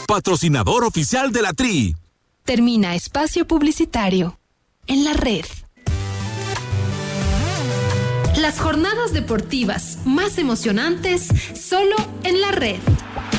patrocinador oficial de la Tri. Termina espacio publicitario. En la red. Las jornadas deportivas más emocionantes solo en la red.